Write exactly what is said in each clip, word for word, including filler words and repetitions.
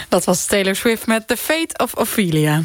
Dat was Taylor Swift met The Fate of Ophelia.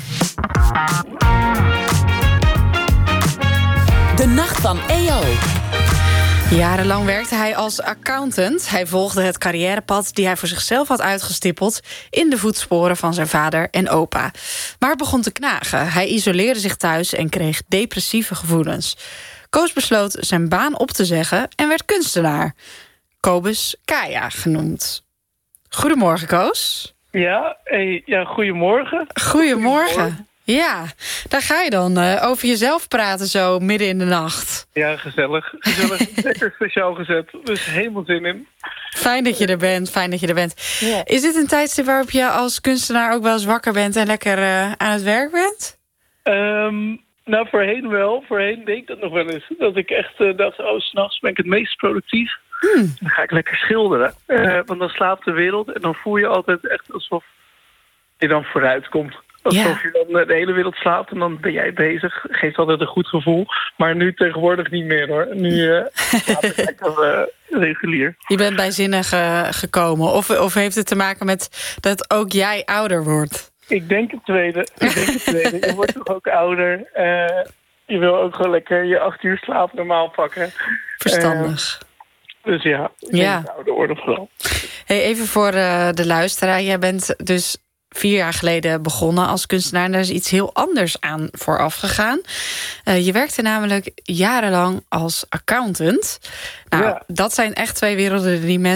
De Nacht van E O. Jarenlang werkte hij als accountant. Hij volgde het carrièrepad die hij voor zichzelf had uitgestippeld in de voetsporen van zijn vader en opa. Maar het begon te knagen. Hij isoleerde zich thuis en kreeg depressieve gevoelens. Koos besloot zijn baan op te zeggen en werd kunstenaar. Kobus Kaya genoemd. Goedemorgen, Koos. Ja, hey, ja goedemorgen. Goedemorgen. Goedemorgen. Ja, daar ga je dan uh, over jezelf praten zo midden in de nacht. Ja, gezellig. Gezellig. Lekker speciaal gezet. Dus helemaal zin in. Fijn dat je er bent, fijn dat je er bent. Ja. Is dit een tijdstip waarop je als kunstenaar ook wel eens wakker bent en lekker uh, aan het werk bent? Um, nou, voorheen wel. Voorheen deed ik dat nog wel eens. Dat ik echt uh, dacht, oh, s'nachts ben ik het meest productief. Hmm. Dan ga ik lekker schilderen. Uh, want dan slaapt de wereld en dan voel je altijd echt alsof je dan vooruit komt. Alsof ja. je dan de hele wereld slaapt en dan ben jij bezig. Geeft altijd een goed gevoel. Maar nu tegenwoordig niet meer, hoor. Nu uh, slaap ik lekker uh, regulier. Je bent bijzinnig uh, gekomen. Of, of heeft het te maken met dat ook jij ouder wordt? Ik denk het tweede. Ik denk het tweede. Je wordt toch ook ouder. Uh, je wil ook gewoon lekker je acht uur slaap normaal pakken. Verstandig. Uh, dus ja, ik ja. denk ouder worden vooral. Hey, even voor uh, de luisteraar. Jij bent dus vier jaar geleden begonnen als kunstenaar. En daar is iets heel anders aan vooraf gegaan. Uh, je werkte namelijk jarenlang als accountant. Nou, ja. Dat zijn echt twee werelden die mensen